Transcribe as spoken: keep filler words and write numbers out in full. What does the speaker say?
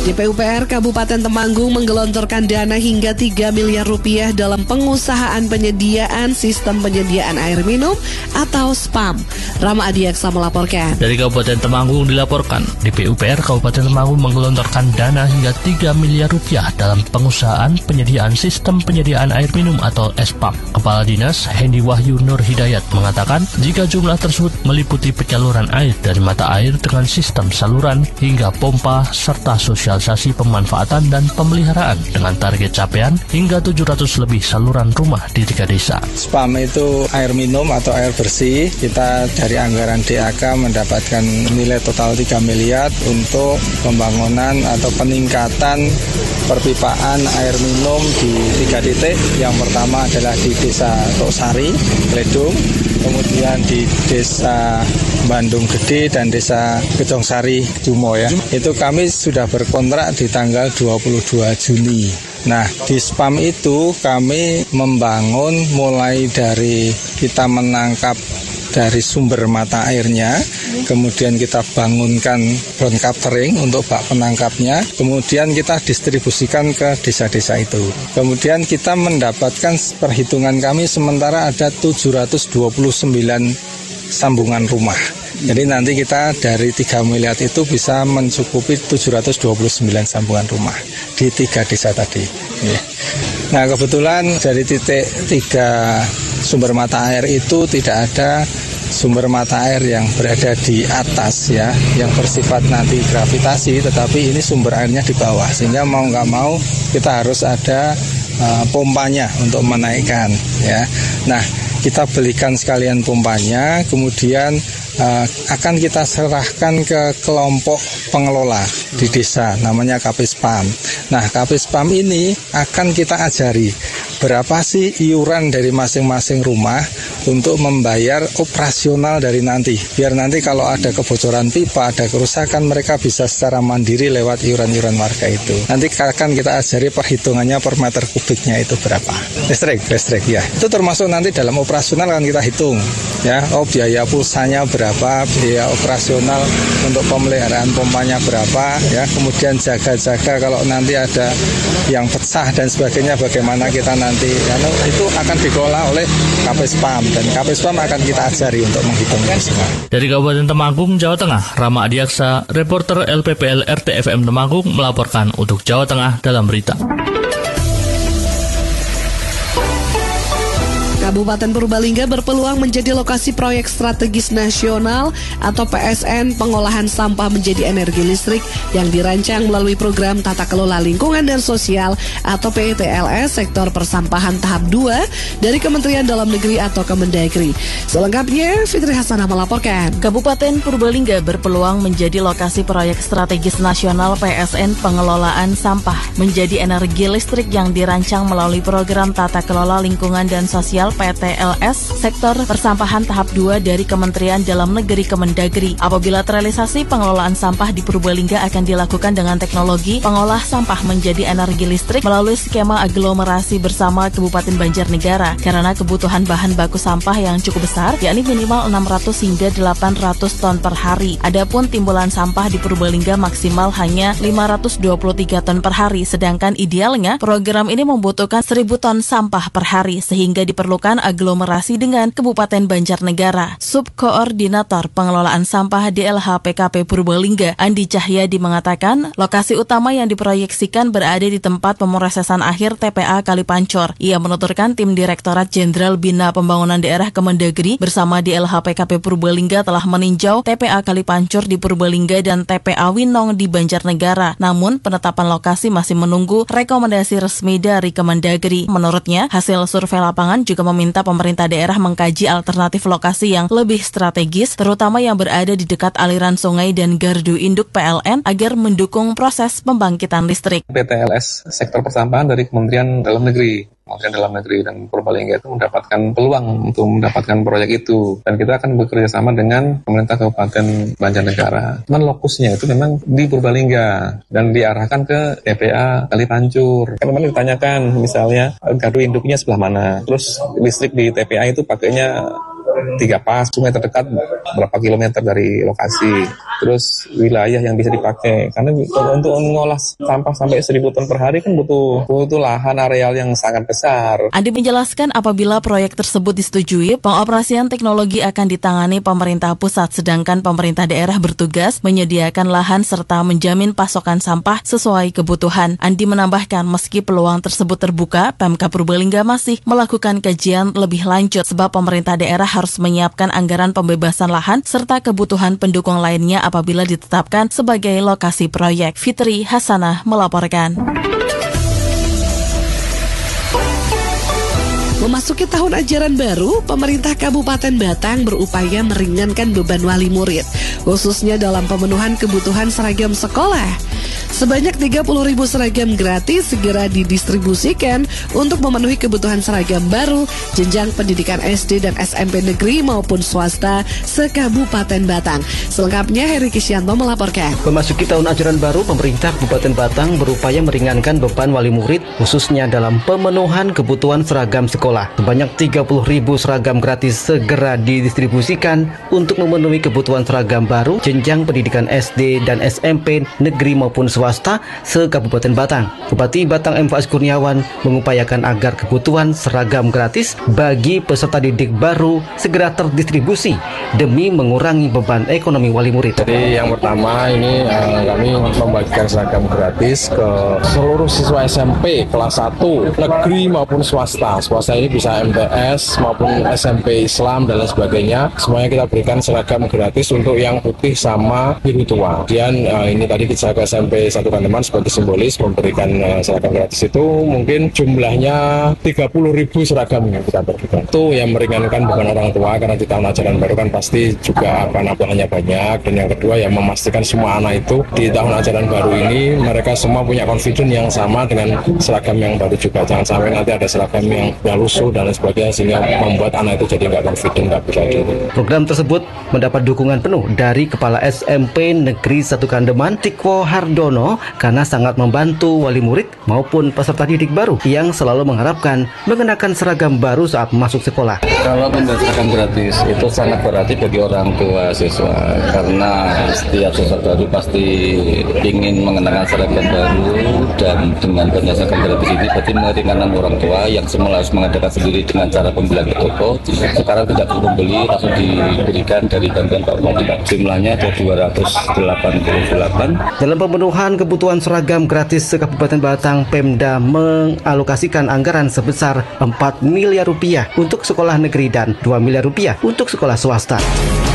D P U P R Kabupaten Temanggung menggelontorkan dana hingga tiga miliar rupiah dalam pengusahaan penyediaan sistem penyediaan air minum atau S P A M. Rama Adiaksa melaporkan. Dari Kabupaten Temanggung dilaporkan, D P U P R Kabupaten Temanggung menggelontorkan dana hingga tiga miliar rupiah dalam pengusahaan penyediaan sistem penyediaan air minum atau S P A M. Kepala Dinas Hendi Wahyu Nur Hidayat mengatakan, jika jumlah tersebut meliputi penyaluran air dari mata air dengan sistem saluran hingga pompa serta sosialisasi pemanfaatan dan pemeliharaan dengan target capaian hingga tujuh ratus lebih saluran rumah di tiga desa. S P A M itu air minum atau air bersih. Kita dari anggaran D A K mendapatkan nilai total tiga miliar untuk pembangunan atau peningkatan perpipaan air minum di tiga titik. Yang pertama adalah di Desa Toksari, Kledung, kemudian di Desa Bandung Gede dan Desa Kejongsari, Jumo ya. Itu kami sudah berkontrak di tanggal dua puluh dua Juni. Nah, di S P A M itu kami membangun mulai dari kita menangkap dari sumber mata airnya, kemudian kita bangunkan ground capturing untuk bak penangkapnya, kemudian kita distribusikan ke desa-desa itu. Kemudian kita mendapatkan perhitungan kami sementara ada tujuh ratus dua puluh sembilan sambungan rumah. Jadi nanti kita dari tiga miliar itu bisa mencukupi tujuh ratus dua puluh sembilan sambungan rumah di tiga desa tadi. Nah, kebetulan dari titik tiga sumber mata air itu tidak ada sumber mata air yang berada di atas ya, yang bersifat nanti gravitasi, tetapi ini sumber airnya di bawah, sehingga mau nggak mau kita harus ada uh, pompanya untuk menaikkan ya. Nah, kita belikan sekalian pompanya, kemudian uh, akan kita serahkan ke kelompok pengelola di desa, namanya K P S P A M. Nah, K P S P A M ini akan kita ajari berapa sih iuran dari masing-masing rumah untuk membayar operasional dari nanti. Biar nanti kalau ada kebocoran pipa, ada kerusakan, mereka bisa secara mandiri lewat iuran-iuran warga itu. Nanti akan kita ajari perhitungannya per meter kubiknya itu berapa. Listrik, listrik ya. Itu termasuk nanti dalam operasional kan kita hitung. Ya, oh biaya pulsanya berapa, biaya operasional untuk pemeliharaan pompanya berapa, ya. Kemudian jaga-jaga kalau nanti ada yang pecah dan sebagainya, bagaimana kita nanti, ya, itu akan dikelola oleh K P S P A M. Dan K P S P A M akan kita ajari untuk menghitungnya semua. Dari Kabupaten Temanggung, Jawa Tengah, Rama Adiaksa, reporter L P P L R T F M Temanggung melaporkan untuk Jawa Tengah dalam berita. Kabupaten Purbalingga berpeluang menjadi lokasi proyek strategis nasional atau P S N pengolahan sampah menjadi energi listrik yang dirancang melalui program Tata Kelola Lingkungan dan Sosial atau P T L S Sektor Persampahan Tahap dua dari Kementerian Dalam Negeri atau Kemendagri. Selengkapnya, Fitri Hasanah melaporkan. Kabupaten Purbalingga berpeluang menjadi lokasi proyek strategis nasional P S N pengelolaan sampah menjadi energi listrik yang dirancang melalui program Tata Kelola Lingkungan dan Sosial P T L S Sektor Persampahan Tahap dua dari Kementerian Dalam Negeri Kemendagri. Apabila terrealisasi, pengelolaan sampah di Purbalingga akan dilakukan dengan teknologi pengolah sampah menjadi energi listrik melalui skema aglomerasi bersama Kabupaten Banjarnegara karena kebutuhan bahan baku sampah yang cukup besar, yakni minimal enam ratus hingga delapan ratus ton per hari. Adapun timbulan sampah di Purbalingga maksimal hanya lima ratus dua puluh tiga ton per hari, sedangkan idealnya program ini membutuhkan seribu ton sampah per hari sehingga diperlukan aglomerasi dengan Kabupaten Banjarnegara. Subkoordinator Pengelolaan Sampah D L H P K P Purbalingga, Andi Cahyadi mengatakan, lokasi utama yang diproyeksikan berada di tempat pemrosesan akhir T P A Kalipancor. Ia menuturkan tim Direktorat Jenderal Bina Pembangunan Daerah Kemendagri bersama D L H P K P Purbalingga telah meninjau T P A Kalipancor di Purbalingga dan T P A Winong di Banjarnegara. Namun, penetapan lokasi masih menunggu rekomendasi resmi dari Kemendagri. Menurutnya, hasil survei lapangan juga meminta pemerintah daerah mengkaji alternatif lokasi yang lebih strategis, terutama yang berada di dekat aliran sungai dan gardu induk P L N agar mendukung proses pembangkitan listrik. P T L S Sektor Persampahan dari Kementerian Dalam Negeri. Kementerian Dalam Negeri dan Purbalingga itu mendapatkan peluang untuk mendapatkan proyek itu. Dan kita akan bekerja sama dengan pemerintah Kabupaten Banjarnegara. Cuman lokusnya itu memang di Purbalingga dan diarahkan ke T P A Kalipancur. Kan memang ditanyakan misalnya gardu induknya sebelah mana. Terus listrik di T P A itu pakainya tiga pas, sungai terdekat berapa kilometer dari lokasi. Terus wilayah yang bisa dipakai, karena untuk mengolah sampah sampai seribu ton per hari kan butuh butuh lahan areal yang sangat besar. Andi menjelaskan apabila proyek tersebut disetujui, pengoperasian teknologi akan ditangani pemerintah pusat, sedangkan pemerintah daerah bertugas menyediakan lahan serta menjamin pasokan sampah sesuai kebutuhan. Andi menambahkan meski peluang tersebut terbuka, Pemkab Purbalingga masih melakukan kajian lebih lanjut sebab pemerintah daerah harus menyiapkan anggaran pembebasan lahan serta kebutuhan pendukung lainnya apabila ditetapkan sebagai lokasi proyek. Fitri Hasanah melaporkan. Memasuki tahun ajaran baru, pemerintah Kabupaten Batang berupaya meringankan beban wali murid, khususnya dalam pemenuhan kebutuhan seragam sekolah. Sebanyak tiga puluh ribu seragam gratis segera didistribusikan untuk memenuhi kebutuhan seragam baru jenjang pendidikan S D dan S M P negeri maupun swasta se-Kabupaten Batang. Selengkapnya Heri Kisyanto melaporkan. Memasuki tahun ajaran baru, pemerintah Kabupaten Batang berupaya meringankan beban wali murid khususnya dalam pemenuhan kebutuhan seragam sekolah. Sebanyak tiga puluh ribu seragam gratis segera didistribusikan untuk memenuhi kebutuhan seragam baru jenjang pendidikan S D dan S M P negeri maupun swasta se-Kabupaten Batang. Bupati Batang M. Faiz Kurniawan mengupayakan agar kebutuhan seragam gratis bagi peserta didik baru segera terdistribusi demi mengurangi beban ekonomi wali murid. Jadi yang pertama ini uh, kami membagikan seragam gratis ke seluruh siswa S M P kelas satu negeri maupun swasta. Swasta ini bisa M T S maupun S M P Islam dan lain sebagainya. Semuanya kita berikan seragam gratis untuk yang putih sama biru tua. Kemudian uh, ini tadi kita ke S M P satu Kandeman sebagai simbolis memberikan uh, seragam gratis itu mungkin jumlahnya tiga puluh ribu seragam yang kita berikan. Itu yang meringankan beban orang tua karena di tahun ajaran baru kan pasti juga apa nabungannya banyak, dan yang kedua yang memastikan semua anak itu di tahun ajaran baru ini mereka semua punya confidence yang sama dengan seragam yang baru juga. Jangan sampai nanti ada seragam yang lusuh dan lain sebagainya sehingga membuat anak itu jadi nggak confident, nggak bisa diri. Program tersebut mendapat dukungan penuh dari Kepala S M P Negeri satu Kandeman Tikwo Hardono karena sangat membantu wali murid maupun peserta didik baru yang selalu mengharapkan mengenakan seragam baru saat masuk sekolah. Kalau pemberian seragam gratis itu sangat berarti bagi orang tua siswa karena setiap siswa baru pasti ingin mengenakan seragam baru, dan dengan pemberian seragam gratis ini berarti meringankan orang tua yang semula harus mengadakan sendiri dengan cara pembelian ke toko, sekarang tidak perlu membeli, langsung diberikan dari bantuan Pak Bupati. Jumlahnya ada dua ratus delapan puluh delapan. Dalam pemenuhan kebutuhan seragam gratis se-Kabupaten Batang, Pemda mengalokasikan anggaran sebesar empat miliar rupiah untuk sekolah negeri dan dua miliar rupiah untuk sekolah swasta.